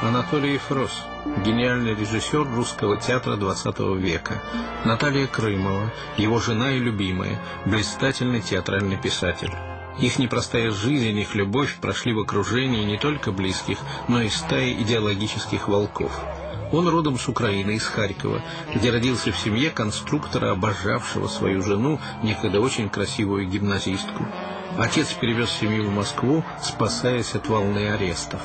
Анатолий Фрос, гениальный режиссер русского театра XX века. Наталья Крымова, его жена и любимая, блистательный театральный писатель. Их непростая жизнь, их любовь прошли в окружении не только близких, но и стаи идеологических волков. Он родом с Украины, из Харькова, где родился в семье конструктора, обожавшего свою жену, некогда очень красивую гимназистку. Отец перевез семью в Москву, спасаясь от волны арестов.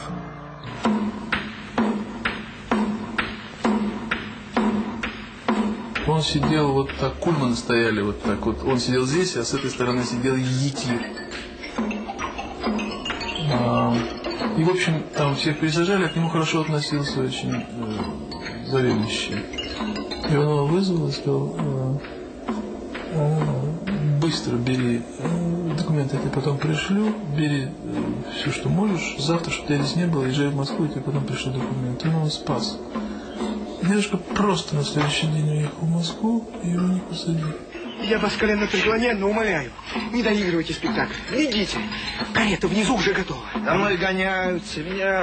Он сидел вот так, кульманы стояли вот так вот. Он сидел здесь, а с этой стороны сидел Етир. И, в общем, там всех пересажали, а к нему хорошо относился очень заведующий. И он его вызвал и сказал: быстро бери документы, я тебе потом пришлю, бери все, что можешь. Завтра, чтобы тебя здесь не было, езжай в Москву, я тебе потом пришлю документы. Он его спас. Дедушка просто на следующий день уехал в Москву, и его не посадили. Я вас колено-преклоненно умоляю, не доигрывайте спектакль, идите. Карета внизу уже готова. За мной гоняются, меня...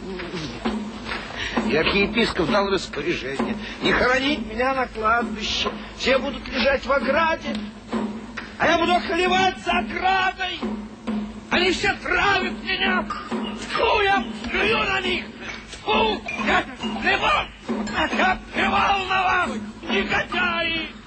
Архиепископ дал распоряжение не хоронить меня на кладбище. Все будут лежать в ограде, а я буду охлевать за оградой. Они все травят меня. Тьфу, я плюю на них. Тьфу, я плевал на вас, негодяи.